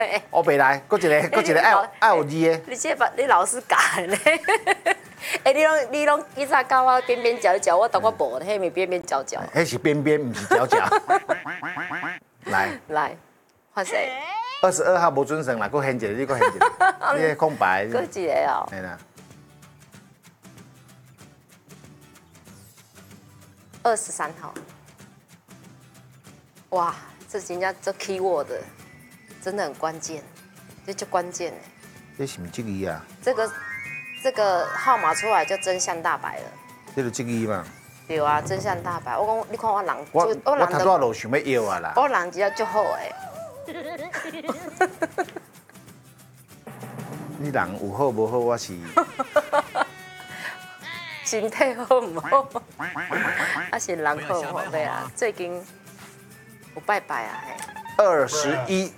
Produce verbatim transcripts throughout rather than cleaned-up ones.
我别来，搁一个，搁一个，爱有爱有字的。 你这把你老师教的呢？哎，你拢你拢以前教我边边角角，我当我无，迄咪边边角角。 迄是边边，不是角角。来来，发谁？ 二十二号无准算啦，搁现一个，你搁现一个，你个空白。 搁一个哦。 嘿啦。 二十三号。哇，这人家这 keyword 真的很关键，这就关键哎。 这是不是这个啊？ 这个这个号码出来就真相大白了。 这就这个嘛。 对啊，真相大白。我讲，你看我人， 我我我头拄路想要要啊啦。 我人真正足好诶。 你人有好无好，我是。 身体好唔好？还是人好唔好袂啦？最近有拜拜啊嘿。 二十一。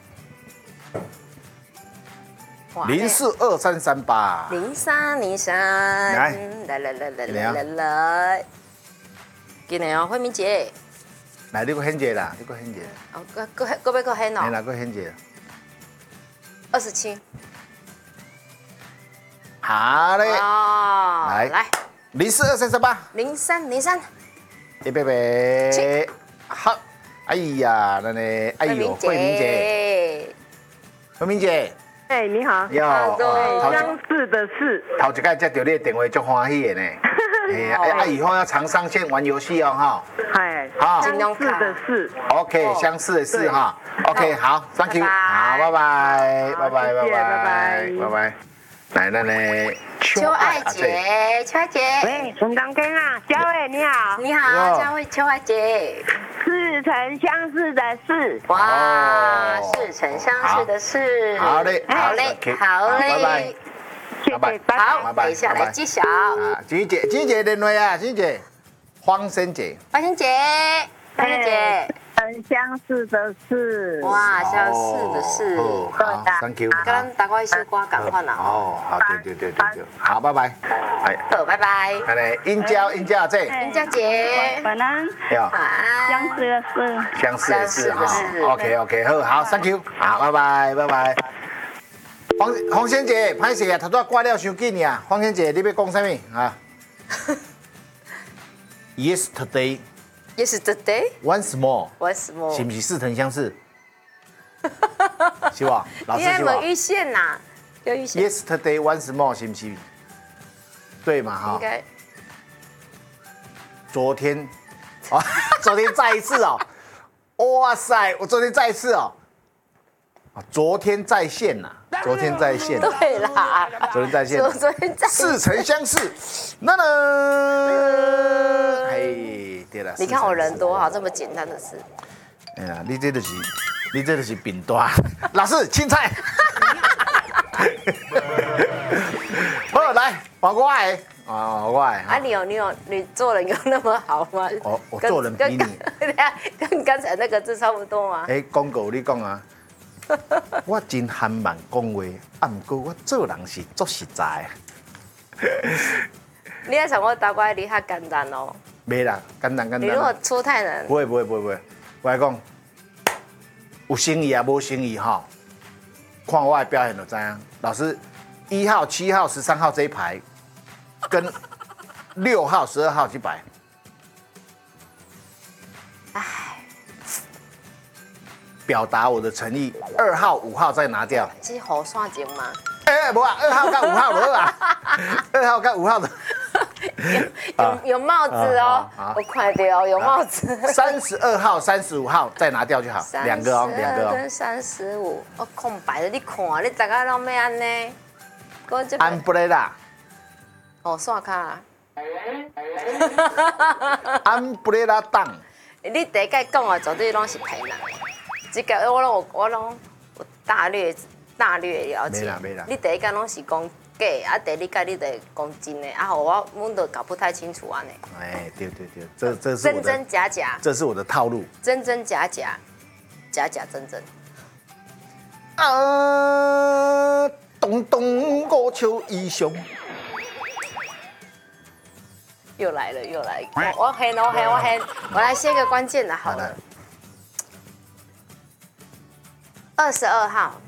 零四二三三八。 零三零三。 来来来来来来来来。今年哦，慧敏姐。 来，你搁显一个啦，你搁显一个。 哦，搁搁搁要搁显哦。 嘿啦，搁显一个。 二十七。 好嘞。 哦。 来来。 零四二三三八。 零三零三。 预备备。好。哎呀，那呢？哎呦，慧敏姐。慧敏姐。 哎，你好。 你好。 相似的是。 头一摆接到你的电话，足欢喜的呢。哎呀，啊，以后要常上线玩游戏哦，哈。 嗨。 好。 相似的是。 OK，相似的是哈。OK，好 ，Thank you， 好，拜拜，拜拜，拜拜，拜拜。来，那呢？ 邱爱姐，邱爱姐。 喂，陈刚根啊，嘉伟你好。 你好，嘉伟，邱爱姐。 似曾相识的是。 哇，似曾相识的是。 好嘞， 好嘞，好嘞。 拜拜，拜拜。 好，等一下来揭晓。 啊，金姐，金姐电话啊，金姐，芳生姐。 芳生姐，芳生姐。 很相似的是。 哇，相似的是。 好 ，Thank you。 跟咱大概一首歌赶快啦。 哦，好，对对对对对，好，拜拜。 哎，好，拜拜。 来来，英娇，英娇姐。 英娇姐。 晚安。 好。 相似的是。 相似的是哈。OK OK， 好，好 ，Thank you。好，拜拜，拜拜。黄黄仙姐，歹势啊，头拄挂了伤紧啊。黄仙姐，你要讲啥物啊 ？Yesterday。 Yesterday. Once more. Once more. 是不是似曾相识？是吧？老师是吧？ 你还没遇线呐？有遇线。 Yesterday once more 是不是？对嘛哈？ 应该。 昨天，啊，昨天再一次哦。哇塞，我昨天再一次哦。啊，昨天在线呐，昨天在线。 对啦。 昨天在线。 昨天在。 似曾相识。那呢？嘿。 你看我人多哈，这么简单的事。 哎呀，你这就是，你这就是饼大。老师，青菜。好，来，我我来，啊，我来。 啊，你有你有你做人有那么好吗？ 我我做人比你， 跟刚才那个字差不多吗？ 哎，广告你讲啊。我真含慢讲话，啊，不过我做人是足实在。 你要想我大概你较简单哦。 没啦，简单简单。 你如果出太难， 不会不会不会不会，我来讲，有生意啊，无生意哈，看我的表现就知影。老师，一号、七号、十三号这一排，跟六号、十二号这排， 唉， 表达我的诚意。二号、五号再拿掉。 是好算钱吗？ 哎哎，无啊，二号跟五号无啊，二号跟五号的。 有有有帽子哦，我快点哦，有帽子。 三十二号、三十五号再拿掉就好，两个哦，两个哦。 跟三十五，哦，空白的，你看，你大家拢要安呢？ 安布雷拉。 哦，刷卡。 安布雷拉档。 你第一届讲的绝对拢是骗人的，这个我拢我拢有大略大略了解。 没啦没啦。 你第一届拢是讲。假啊，第二届你得讲真的，啊，我阮都搞不太清楚安尼。 哎，对对对，这这是真真假假， 这是我的套路。 真真假假，假假真真。 啊，东东五秋衣裳。 又来了又来了，我我黑我黑我黑，我来写个关键的好了。二十二号。